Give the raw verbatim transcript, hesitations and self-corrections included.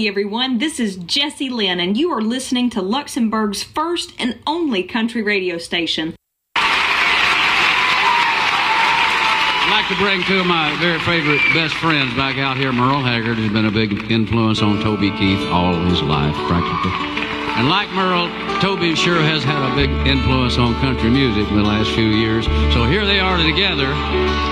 Hey everyone, this is Jessie Lynn, and you are listening to Luxembourg's first and only country radio station. I'd like to bring two of my very favorite best friends back out here. Merle Haggard has been a big influence on Toby Keith all his life, practically. And like Merle, Toby sure has had a big influence on country music in the last few years. So here they are together.